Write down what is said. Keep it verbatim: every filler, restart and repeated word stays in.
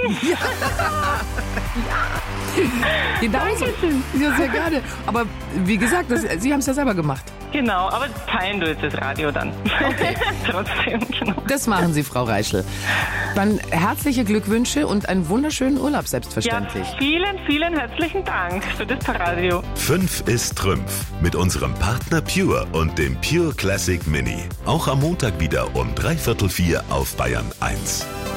Ja. ja. Genauso. Ja, sehr gerne. Aber wie gesagt, das, Sie haben es ja selber gemacht. Genau, aber teilen du jetzt das Radio dann. Okay. Trotzdem, genau. Das machen Sie, Frau Reischl. Dann herzliche Glückwünsche und einen wunderschönen Urlaub, selbstverständlich. Ja, vielen, vielen herzlichen Dank für das Radio. Fünf ist Trümpf mit unserem Partner Pure und dem Pure Classic Mini. Auch am Montag wieder um dreiviertel vier auf Bayern eins.